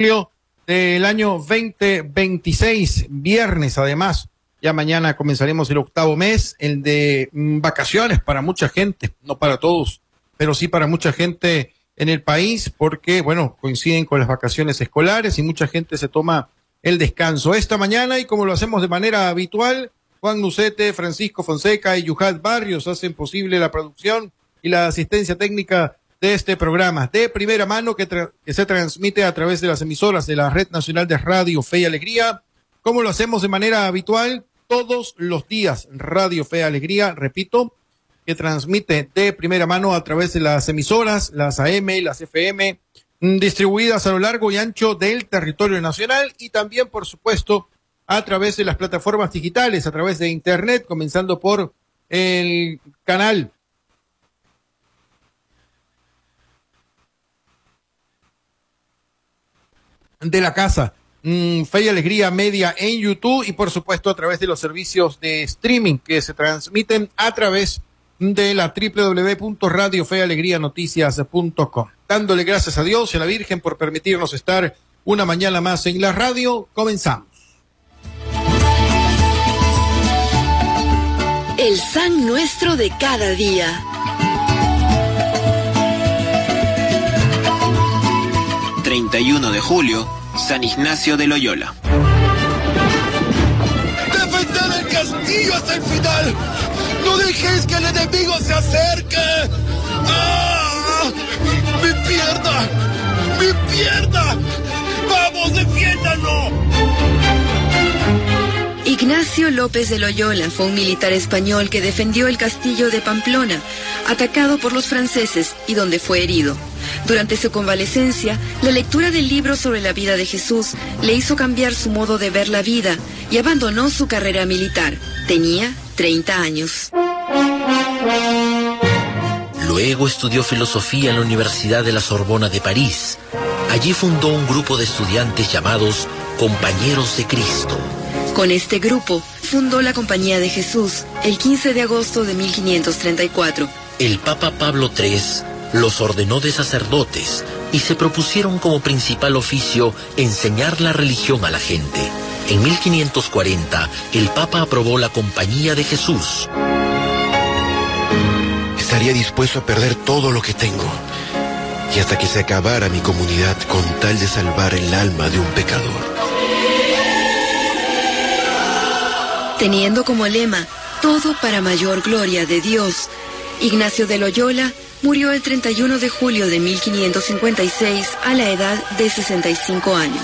del año 2026, viernes además. Ya mañana comenzaremos el octavo mes, el de vacaciones para mucha gente, no para todos, pero sí para mucha gente en el país, porque, bueno, coinciden con las vacaciones escolares y mucha gente se toma el descanso. Esta mañana, y como lo hacemos de manera habitual, Juan Lucete, Francisco Fonseca y Yuhat Barrios hacen posible la producción y la asistencia técnica de este programa de primera mano que se transmite a través de las emisoras de la Red Nacional de Radio Fe y Alegría, como lo hacemos de manera habitual todos los días. Radio Fe y Alegría, repito, que transmite de primera mano a través de las emisoras, las AM y las FM, distribuidas a lo largo y ancho del territorio nacional, y también, por supuesto, a través de las plataformas digitales, a través de Internet, comenzando por el canal de la casa, Fe y Alegría Media en YouTube, y por supuesto a través de los servicios de streaming que se transmiten a través de la www.radiofealegrianoticias.com. Dándole gracias a Dios y a la Virgen por permitirnos estar una mañana más en la radio. Comenzamos. El San Nuestro de cada día. 31 de julio, San Ignacio de Loyola. ¡Defended el castillo hasta el final! ¡No dejéis que el enemigo se acerque! ¡Ah! ¡Mi pierna! ¡Mi pierna! ¡Vamos, defiéndanlo! Ignacio López de Loyola fue un militar español que defendió el castillo de Pamplona, atacado por los franceses y donde fue herido. Durante su convalecencia, la lectura del libro sobre la vida de Jesús le hizo cambiar su modo de ver la vida y abandonó su carrera militar. Tenía 30 años. Luego estudió filosofía en la Universidad de la Sorbona de París. Allí fundó un grupo de estudiantes llamados Compañeros de Cristo. Con este grupo, fundó la Compañía de Jesús el 15 de agosto de 1534. El Papa Pablo III los ordenó de sacerdotes y se propusieron como principal oficio enseñar la religión a la gente. En 1540, el Papa aprobó la Compañía de Jesús. Estaría dispuesto a perder todo lo que tengo, y hasta que se acabara mi comunidad con tal de salvar el alma de un pecador. Teniendo como lema, todo para mayor gloria de Dios, Ignacio de Loyola murió el 31 de julio de 1556 a la edad de 65 años.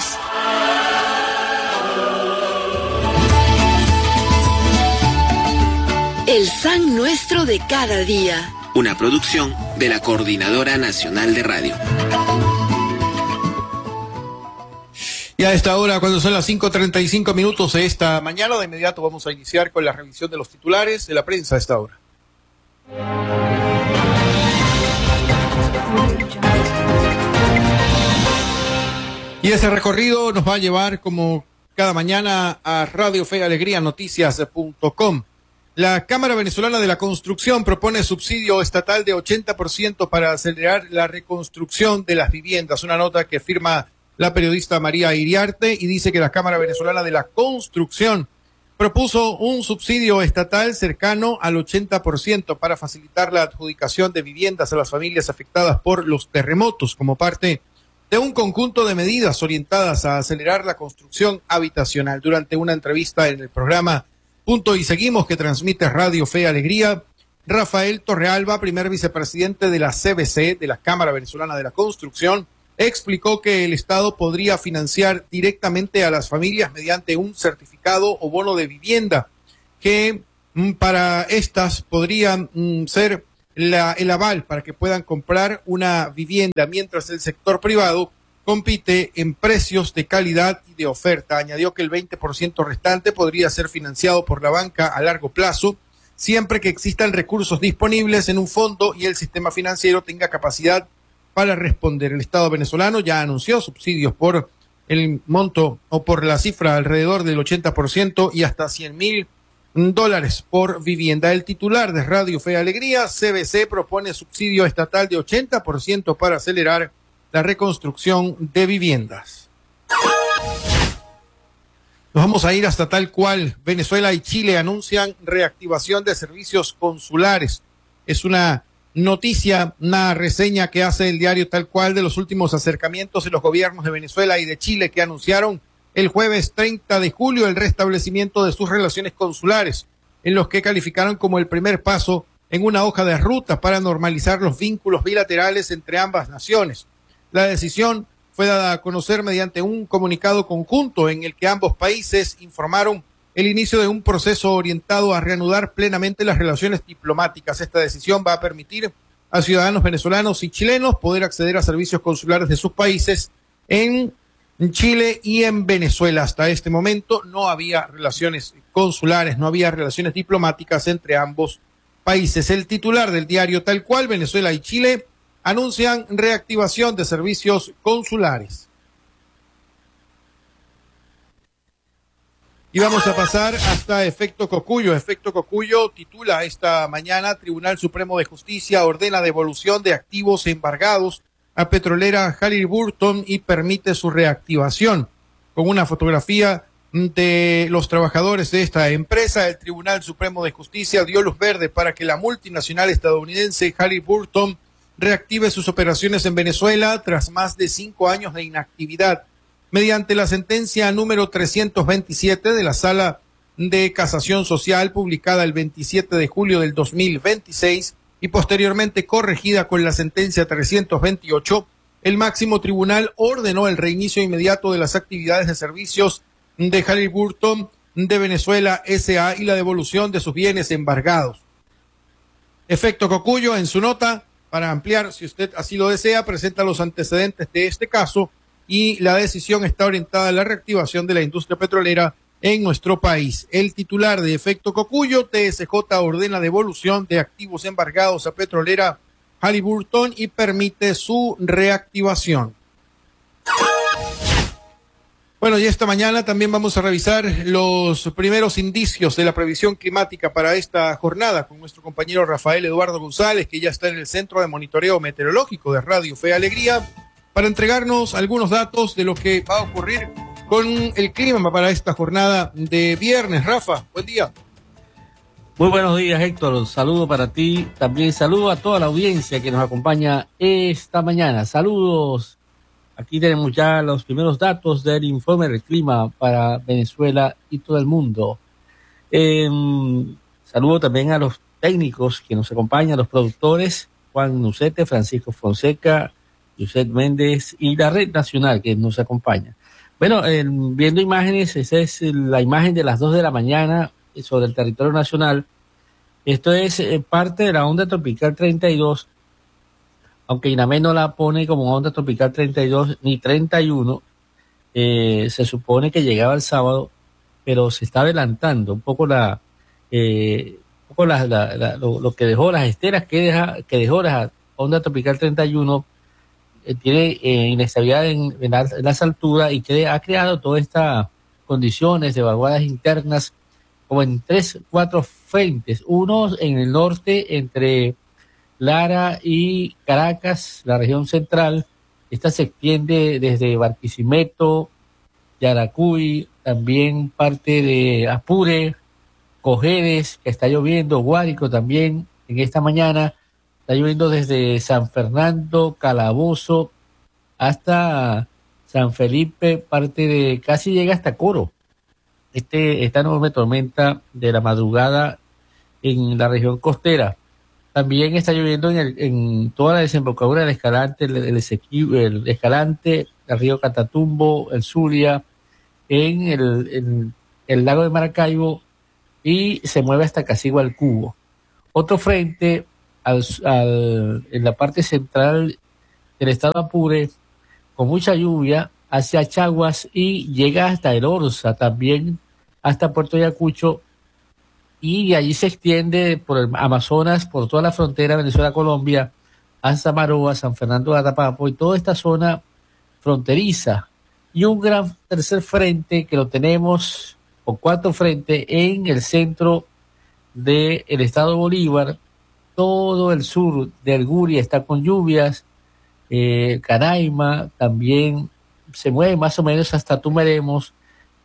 El San Nuestro de cada día. Una producción de la Coordinadora Nacional de Radio. Y a esta hora, cuando son las 5:35 minutos de esta mañana, de inmediato vamos a iniciar con la revisión de los titulares de la prensa a esta hora. Y ese recorrido nos va a llevar, como cada mañana, a Radio Fe y Alegría Noticias.com. La Cámara Venezolana de la Construcción propone subsidio estatal de 80% para acelerar la reconstrucción de las viviendas. Una nota que firma la periodista María Iriarte y dice que la Cámara Venezolana de la Construcción propuso un subsidio estatal cercano al 80% para facilitar la adjudicación de viviendas a las familias afectadas por los terremotos, como parte de un conjunto de medidas orientadas a acelerar la construcción habitacional. Durante una entrevista en el programa Punto y Seguimos, que transmite Radio Fe y Alegría, Rafael Torrealba, primer vicepresidente de la CVC, de la Cámara Venezolana de la Construcción, explicó que el Estado podría financiar directamente a las familias mediante un certificado o bono de vivienda, que para estas podría ser el aval para que puedan comprar una vivienda, mientras el sector privado compite en precios de calidad y de oferta. Añadió que el 20% restante podría ser financiado por la banca a largo plazo, siempre que existan recursos disponibles en un fondo y el sistema financiero tenga capacidad para responder. El Estado venezolano ya anunció subsidios por el monto o por la cifra alrededor del 80% y hasta $100,000 por vivienda. El titular de Radio Fe y Alegría, CVC, propone subsidio estatal de 80% para acelerar la reconstrucción de viviendas. Nos vamos a ir hasta Tal Cual. Venezuela y Chile anuncian reactivación de servicios consulares. Es una noticia, una reseña que hace el diario Tal Cual de los últimos acercamientos de los gobiernos de Venezuela y de Chile, que anunciaron el jueves 30 de julio el restablecimiento de sus relaciones consulares, en los que calificaron como el primer paso en una hoja de ruta para normalizar los vínculos bilaterales entre ambas naciones. La decisión fue dada a conocer mediante un comunicado conjunto en el que ambos países informaron el inicio de un proceso orientado a reanudar plenamente las relaciones diplomáticas. Esta decisión va a permitir a ciudadanos venezolanos y chilenos poder acceder a servicios consulares de sus países en Chile y en Venezuela. Hasta este momento no había relaciones consulares, no había relaciones diplomáticas entre ambos países. El titular del diario Tal Cual, Venezuela y Chile anuncian reactivación de servicios consulares. Y vamos a pasar hasta Efecto Cocuyo. Efecto Cocuyo titula esta mañana: Tribunal Supremo de Justicia ordena devolución de activos embargados a petrolera Halliburton y permite su reactivación. Con una fotografía de los trabajadores de esta empresa, el Tribunal Supremo de Justicia dio luz verde para que la multinacional estadounidense Halliburton reactive sus operaciones en Venezuela tras más de 5 años de inactividad. Mediante la sentencia número 327 de la Sala de Casación Social, publicada el 27 de julio del 2026 y posteriormente corregida con la sentencia 328, el máximo tribunal ordenó el reinicio inmediato de las actividades de servicios de Halliburton de Venezuela S.A. y la devolución de sus bienes embargados. Efecto Cocuyo, en su nota, para ampliar, si usted así lo desea, presenta los antecedentes de este caso y la decisión está orientada a la reactivación de la industria petrolera en nuestro país. El titular de Efecto Cocuyo, TSJ ordena devolución de activos embargados a petrolera Halliburton y permite su reactivación. Bueno, y esta mañana también vamos a revisar los primeros indicios de la previsión climática para esta jornada con nuestro compañero Rafael Eduardo González, que ya está en el Centro de Monitoreo Meteorológico de Radio Fe y Alegría, para entregarnos algunos datos de lo que va a ocurrir con el clima para esta jornada de viernes. Rafa, buen día. Muy buenos días, Héctor. Un saludo para ti. También saludo a toda la audiencia que nos acompaña esta mañana. Saludos. Aquí tenemos ya los primeros datos del informe del clima para Venezuela y todo el mundo. Saludo también a los técnicos que nos acompañan, los productores, Juan Nucete, Francisco Fonseca, Yuset Méndez y la Red Nacional que nos acompaña. Bueno, viendo imágenes, esa es la imagen de las 2 de la mañana sobre el territorio nacional. Esto es parte de la onda tropical 32, aunque INAME no la pone como onda tropical 32 ni 31, se supone que llegaba el sábado, pero se está adelantando un poco lo que dejó las esteras que dejó la onda tropical 31, tiene inestabilidad en las alturas y que ha creado todas estas condiciones de vaguadas internas como en 4 frentes, uno en el norte entre Lara y Caracas, la región central. Esta se extiende desde Barquisimeto, Yaracuy, también parte de Apure, Cojedes, que está lloviendo, Guárico también en esta mañana, está lloviendo desde San Fernando, Calabozo, hasta San Felipe, parte de, casi llega hasta Coro. Esta enorme tormenta de la madrugada en la región costera. También está lloviendo en toda la desembocadura del Escalante, el Escalante, el río Catatumbo, el Zulia, en el lago de Maracaibo y se mueve hasta Casigua al Cubo. Otro frente en la parte central del estado Apure, con mucha lluvia, hacia Chaguas y llega hasta el Orza, también hasta Puerto Ayacucho, y de allí se extiende por el Amazonas, por toda la frontera Venezuela-Colombia, hasta Maroa, San Fernando de Atapapo y toda esta zona fronteriza. Y un gran tercer frente que lo tenemos, o 4 frentes, en el centro del estado Bolívar. Todo el sur del Guria está con lluvias, Canaima también se mueve más o menos hasta Tumeremos,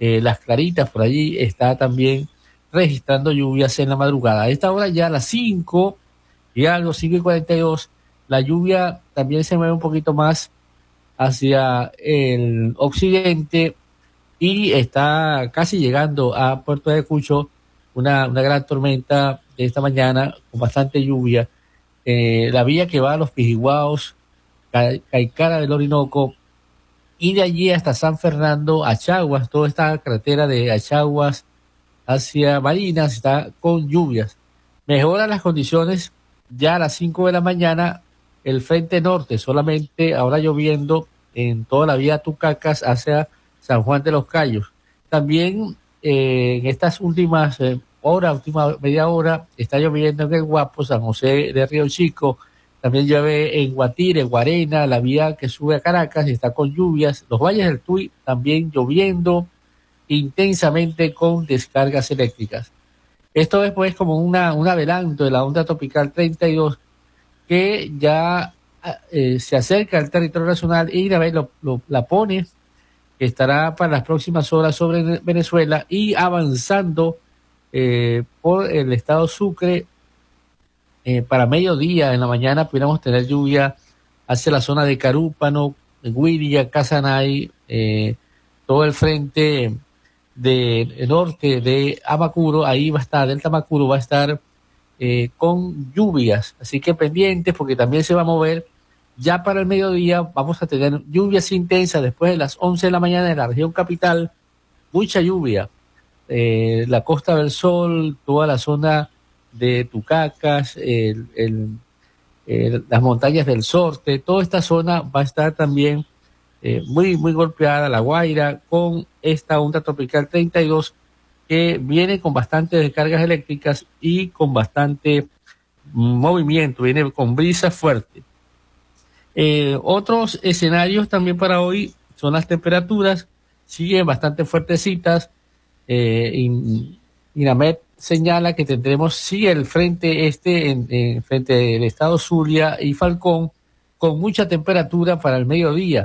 Las Claritas, por allí está también registrando lluvias en la madrugada. A esta hora ya a las 5 y algo, 5:42, la lluvia también se mueve un poquito más hacia el occidente y está casi llegando a Puerto Ayacucho, una gran tormenta de esta mañana con bastante lluvia. La vía que va a los Pijiguaos, Caicara del Orinoco, y de allí hasta San Fernando, Achaguas, toda esta carretera de Achaguas hacia Barinas está con lluvias. Mejoran las condiciones ya a las 5 de la mañana, el frente norte solamente ahora lloviendo en toda la vía Tucacas hacia San Juan de los Cayos. También en estas últimas última media hora, está lloviendo en el Guapo, San José de Río Chico. También llueve en Guatire, Guarena, la vía que sube a Caracas y está con lluvias. Los valles del Tuy también lloviendo intensamente con descargas eléctricas. Esto es pues como un adelanto de la onda tropical 32 que ya se acerca al territorio nacional y la pone, que estará para las próximas horas sobre Venezuela y avanzando por el estado Sucre. Para mediodía en la mañana pudiéramos tener lluvia hacia la zona de Carúpano, Guiria, Casanay, todo el frente del norte de Amacuro, ahí va a estar, Delta Amacuro va a estar con lluvias, así que pendientes porque también se va a mover. Ya para el mediodía vamos a tener lluvias intensas después de las 11 de la mañana en la región capital, mucha lluvia. La Costa del Sol, toda la zona de Tucacas, las montañas del Sorte, toda esta zona va a estar también muy golpeada, La Guaira, con esta onda tropical 32 que viene con bastantes descargas eléctricas y con bastante movimiento, viene con brisa fuerte. Otros escenarios también para hoy son las temperaturas, siguen bastante fuertecitas. INAMED señala que tendremos el frente en frente del estado Zulia y Falcón con mucha temperatura para el mediodía,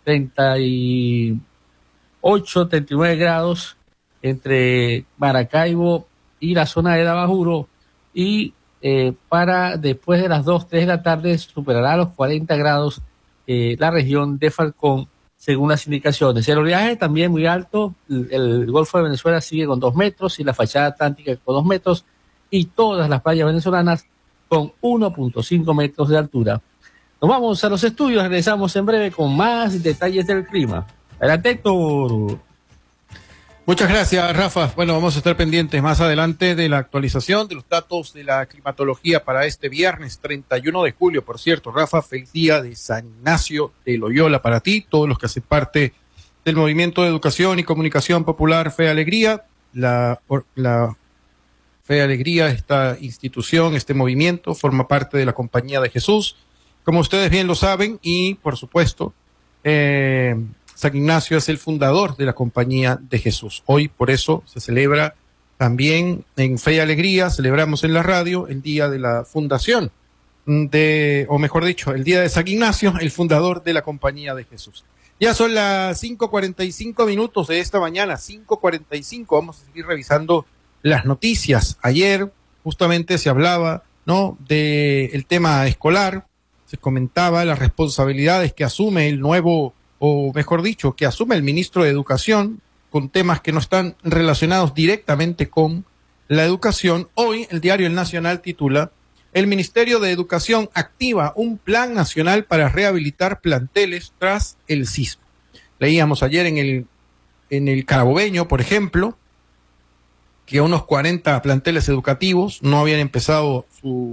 38, 39 grados entre Maracaibo y la zona de Dabajuro, y para después de las 2, 3 de la tarde superará los 40 grados la región de Falcón, según las indicaciones. El oleaje también muy alto, el Golfo de Venezuela sigue con 2 metros y la fachada atlántica con 2 metros y todas las playas venezolanas con 1.5 metros de altura. Nos vamos a los estudios, regresamos en breve con más detalles del clima. Adelante, Héctor. Muchas gracias, Rafa. Bueno, vamos a estar pendientes más adelante de la actualización de los datos de la climatología para este viernes 31 de julio. Por cierto, Rafa, feliz día de San Ignacio de Loyola para ti, todos los que hacen parte del Movimiento de Educación y Comunicación Popular Fe Alegría. La Fe Alegría, esta institución, este movimiento, forma parte de la Compañía de Jesús, como ustedes bien lo saben, y por supuesto, San Ignacio es el fundador de la Compañía de Jesús. Hoy, por eso, se celebra también en Fe y Alegría, celebramos en la radio el día de la fundación o mejor dicho, el día de San Ignacio, el fundador de la Compañía de Jesús. Ya son las 5:45 minutos de esta mañana, 5:45. Vamos a seguir revisando las noticias. Ayer justamente se hablaba, ¿no?, del tema escolar, se comentaba las responsabilidades que asume el nuevo, o mejor dicho, que asume el ministro de Educación con temas que no están relacionados directamente con la educación. Hoy el diario El Nacional titula: el Ministerio de Educación activa un plan nacional para rehabilitar planteles tras el sismo. Leíamos ayer en el Carabobeño, por ejemplo, que unos 40 planteles educativos no habían empezado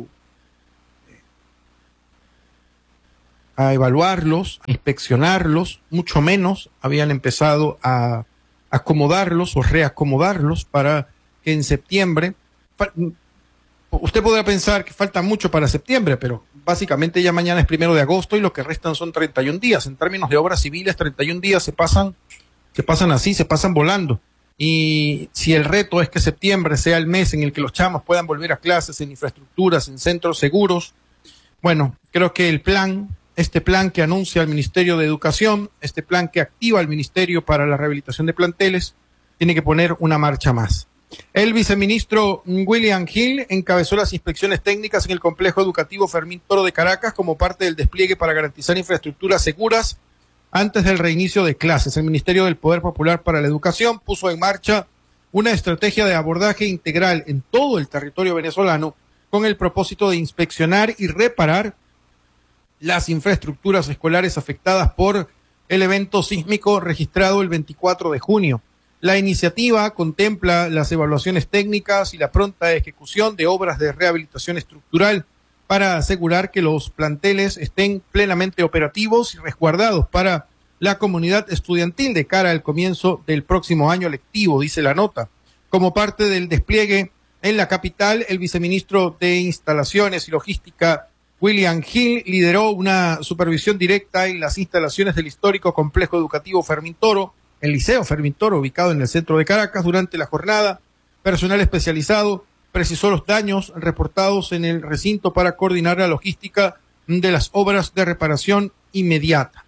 a evaluarlos, a inspeccionarlos, mucho menos habían empezado a acomodarlos o reacomodarlos para que en septiembre, usted podrá pensar que falta mucho para septiembre, pero básicamente ya mañana es 1 de agosto y lo que restan son 31 días. En términos de obras civiles, 31 días se pasan volando. Y si el reto es que septiembre sea el mes en el que los chamos puedan volver a clases, en infraestructuras, en centros seguros, bueno, creo que este plan que anuncia el Ministerio de Educación, este plan que activa el Ministerio para la rehabilitación de planteles, tiene que poner una marcha más. El viceministro William Hill encabezó las inspecciones técnicas en el complejo educativo Fermín Toro de Caracas como parte del despliegue para garantizar infraestructuras seguras antes del reinicio de clases. El Ministerio del Poder Popular para la Educación puso en marcha una estrategia de abordaje integral en todo el territorio venezolano con el propósito de inspeccionar y reparar las infraestructuras escolares afectadas por el evento sísmico registrado el 24 de junio. La iniciativa contempla las evaluaciones técnicas y la pronta ejecución de obras de rehabilitación estructural para asegurar que los planteles estén plenamente operativos y resguardados para la comunidad estudiantil de cara al comienzo del próximo año lectivo, dice la nota. Como parte del despliegue en la capital, el viceministro de Instalaciones y Logística, William Hill, lideró una supervisión directa en las instalaciones del histórico complejo educativo Fermín Toro, el Liceo Fermín Toro, ubicado en el centro de Caracas. Durante la jornada, personal especializado precisó los daños reportados en el recinto para coordinar la logística de las obras de reparación inmediata.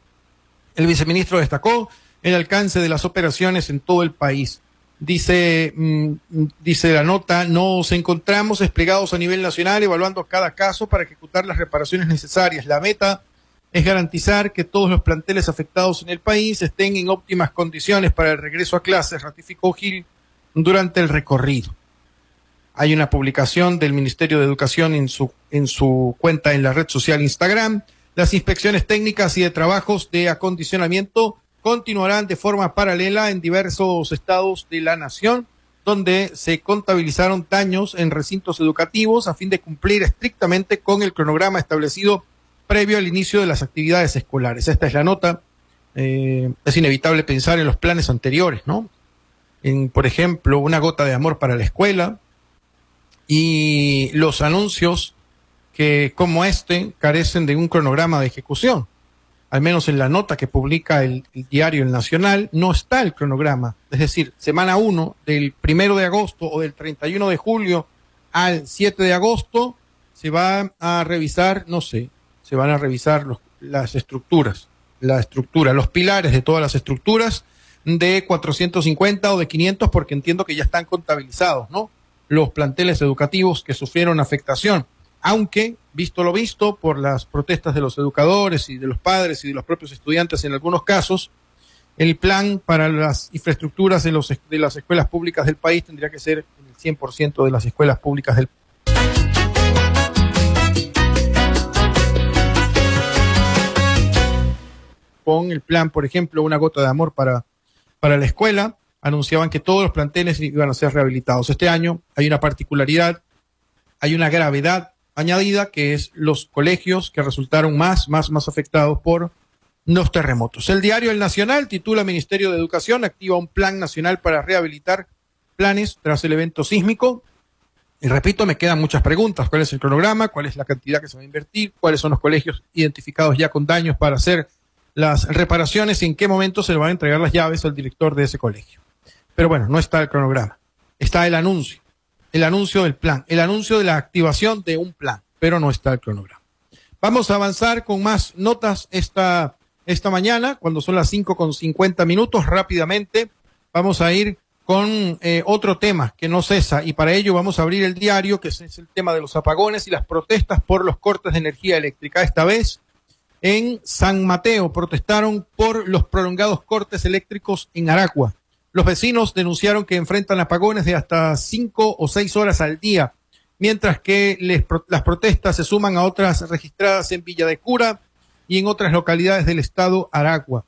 El viceministro destacó el alcance de las operaciones en todo el país. Dice la nota, nos encontramos desplegados a nivel nacional evaluando cada caso para ejecutar las reparaciones necesarias. La meta es garantizar que todos los planteles afectados en el país estén en óptimas condiciones para el regreso a clases, ratificó Gil durante el recorrido. Hay una publicación del Ministerio de Educación en su cuenta en la red social Instagram. Las inspecciones técnicas y de trabajos de acondicionamiento continuarán de forma paralela en diversos estados de la nación, donde se contabilizaron daños en recintos educativos a fin de cumplir estrictamente con el cronograma establecido previo al inicio de las actividades escolares. Esta es la nota. Es inevitable pensar en los planes anteriores, ¿no? Por ejemplo, una gota de amor para la escuela y los anuncios que, como carecen de un cronograma de ejecución. Al menos en la nota que publica el diario El Nacional, no está el cronograma. Es decir, semana 1 del 1 de agosto o del 31 de julio al 7 de agosto se va a revisar, se van a revisar las estructuras, los pilares de todas las estructuras de 450 o de 500, porque entiendo que ya están contabilizados, ¿no? Los planteles educativos que sufrieron afectación. Aunque, visto lo visto, por las protestas de los educadores y de los padres y de los propios estudiantes en algunos casos, el plan para las infraestructuras de las escuelas públicas del país tendría que ser el 100% de las escuelas públicas del país. Con el plan, por ejemplo, Una Gota de Amor para la escuela, anunciaban que todos los planteles iban a ser rehabilitados. Este año hay una particularidad, hay una gravedad añadida, que es los colegios que resultaron más afectados por los terremotos. El diario El Nacional titula: Ministerio de Educación activa un plan nacional para rehabilitar planes tras el evento sísmico. Y repito, me quedan muchas preguntas. ¿Cuál es el cronograma? ¿Cuál es la cantidad que se va a invertir? ¿Cuáles son los colegios identificados ya con daños para hacer las reparaciones? ¿Y en qué momento se le van a entregar las llaves al director de ese colegio? Pero bueno, no está el cronograma. Está el anuncio del plan, el anuncio de la activación de un plan, pero no está el cronograma. Vamos a avanzar con más notas esta mañana, cuando son las 5:50. Rápidamente vamos a ir con otro tema que no cesa, y para ello vamos a abrir el diario, que es el tema de los apagones y las protestas por los cortes de energía eléctrica. Esta vez en San Mateo protestaron por los prolongados cortes eléctricos en Aragua. Los vecinos denunciaron que enfrentan apagones de hasta 5 o 6 horas al día, mientras que las protestas se suman a otras registradas en Villa de Cura y en otras localidades del estado Aragua.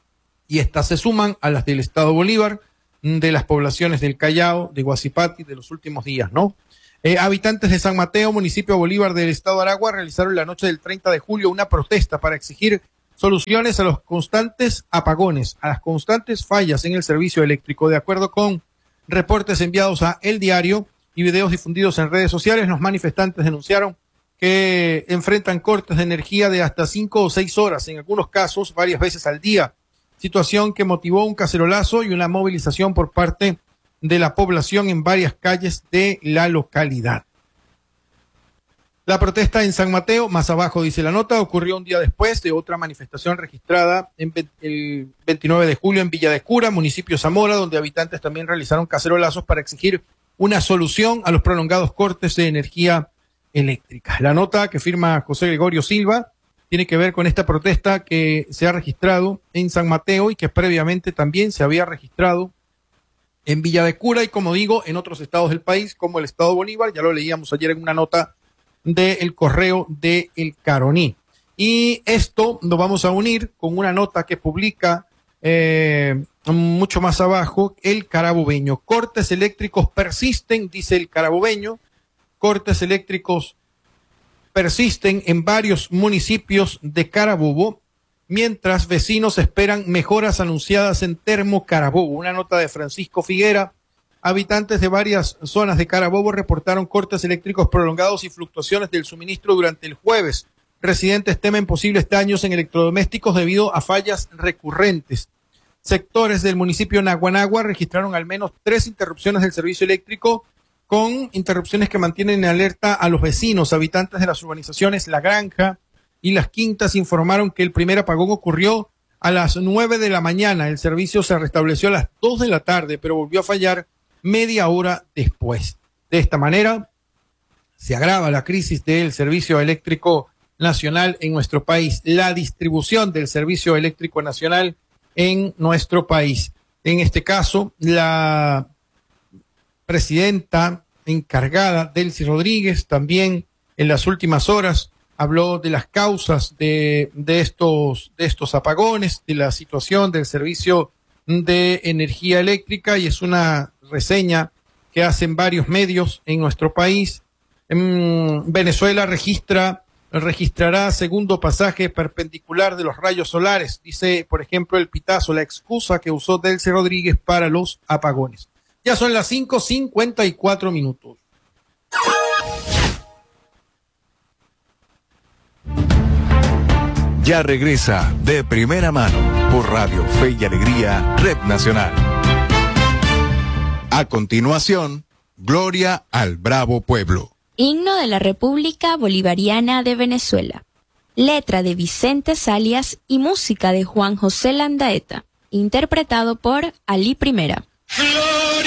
Y estas se suman a las del estado Bolívar, de las poblaciones del Callao, de Guasipati, de los últimos días, ¿no? Habitantes de San Mateo, municipio Bolívar del estado Aragua, realizaron la noche del 30 de julio una protesta para exigir soluciones a los constantes apagones, a las constantes fallas en el servicio eléctrico. De acuerdo con reportes enviados a El Diario y videos difundidos en redes sociales, los manifestantes denunciaron que enfrentan cortes de energía de hasta 5 o 6 horas, en algunos casos varias veces al día, situación que motivó un cacerolazo y una movilización por parte de la población en varias calles de la localidad. La protesta en San Mateo, más abajo dice la nota, ocurrió un día después de otra manifestación registrada el 29 de julio en Villa de Cura, municipio Zamora, donde habitantes también realizaron cacerolazos para exigir una solución a los prolongados cortes de energía eléctrica. La nota que firma José Gregorio Silva tiene que ver con esta protesta que se ha registrado en San Mateo y que previamente también se había registrado en Villa de Cura y, como digo, en otros estados del país, como el estado Bolívar. Ya lo leíamos ayer en una nota del correo de El Caroní. Y esto lo vamos a unir con una nota que publica mucho más abajo El Carabobeño. Cortes eléctricos persisten, dice El Carabobeño. Cortes eléctricos persisten en varios municipios de Carabobo, mientras vecinos esperan mejoras anunciadas en Termo Carabobo. Una nota de Francisco Figuera. Habitantes de varias zonas de Carabobo reportaron cortes eléctricos prolongados y fluctuaciones del suministro durante el jueves. Residentes temen posibles daños en electrodomésticos debido a fallas recurrentes. Sectores del municipio Naguanagua registraron al menos 3 interrupciones del servicio eléctrico, con interrupciones que mantienen en alerta a los vecinos. Habitantes de las urbanizaciones La Granja y Las Quintas informaron que el primer apagón ocurrió a las 9 de la mañana. El servicio se restableció a las 2 de la tarde, pero volvió a fallar media hora después. De esta manera, se agrava la crisis del servicio eléctrico nacional en nuestro país, la distribución del servicio eléctrico nacional en nuestro país. En este caso, la presidenta encargada, Delcy Rodríguez, también en las últimas horas habló de las causas de estos apagones, de la situación del servicio de energía eléctrica, y es una reseña que hacen varios medios en nuestro país. Venezuela registrará segundo pasaje perpendicular de los rayos solares, dice, por ejemplo, El Pitazo, la excusa que usó Delcy Rodríguez para los apagones. Ya son las 5:54 minutos. Ya regresa De Primera Mano por Radio Fe y Alegría, Red Nacional. A continuación, Gloria al Bravo Pueblo. Himno de la República Bolivariana de Venezuela. Letra de Vicente Salias y música de Juan José Landaeta. Interpretado por Ali Primera.